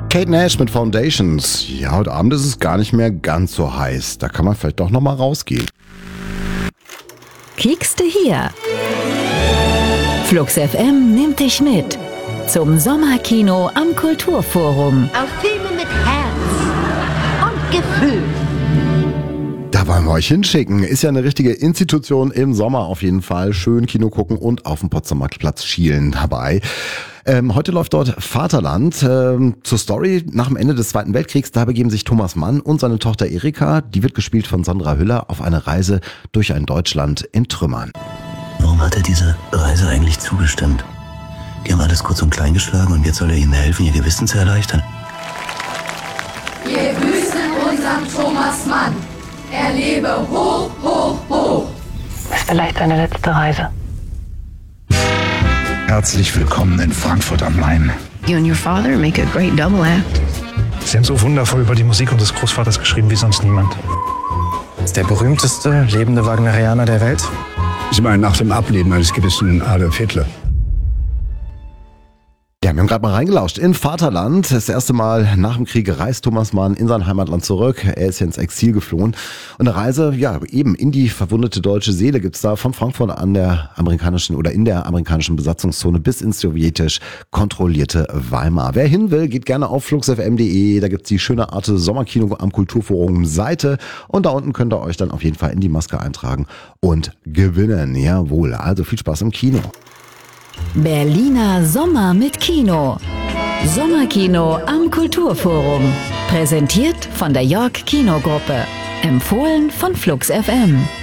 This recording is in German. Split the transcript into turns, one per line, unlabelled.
Kate Nash mit Foundations. Ja, heute Abend ist es gar nicht mehr ganz so heiß. Da kann man vielleicht doch nochmal rausgehen.
Kiekste hier. Flux FM nimmt dich mit zum Sommerkino am Kulturforum.
Auf Filme mit Herz und Gefühl.
Da wollen wir euch hinschicken. Ist ja eine richtige Institution im Sommer auf jeden Fall. Schön Kino gucken und auf dem Potsdamer Platz schielen dabei. Heute läuft dort Vaterland. Zur Story: Nach dem Ende des Zweiten Weltkriegs, da begeben sich Thomas Mann und seine Tochter Erika, die wird gespielt von Sandra Hüller, auf eine Reise durch ein Deutschland in Trümmern.
Warum hat er diese Reise eigentlich zugestimmt? Die haben alles kurz und klein geschlagen und jetzt soll er ihnen helfen, ihr Gewissen zu erleichtern.
Wir grüßen unseren Thomas Mann. Er lebe hoch, hoch, hoch.
Ist vielleicht deine letzte Reise.
Herzlich willkommen in Frankfurt am Main.
You and your father make a great double act.
Sie haben so wundervoll über die Musik unseres Großvaters geschrieben wie sonst niemand.
Ist der berühmteste lebende Wagnerianer der Welt?
Ich meine, nach dem Ableben eines gewissen Adolf Hitler.
Ja, wir haben gerade mal reingelauscht in Vaterland. Das erste Mal nach dem Krieg reist Thomas Mann in sein Heimatland zurück. Er ist ja ins Exil geflohen. Und eine Reise, ja, eben in die verwundete deutsche Seele gibt's da von Frankfurt an der amerikanischen oder in der amerikanischen Besatzungszone bis ins sowjetisch kontrollierte Weimar. Wer hin will, geht gerne auf fluxfm.de. Da gibt's die schöne Arte Sommerkino am Kulturforum Seite. Und da unten könnt ihr euch dann auf jeden Fall in die Maske eintragen und gewinnen. Jawohl, also viel Spaß im Kino.
Berliner Sommer mit Kino. Sommerkino am Kulturforum. Präsentiert von der York Kinogruppe. Empfohlen von Flux FM.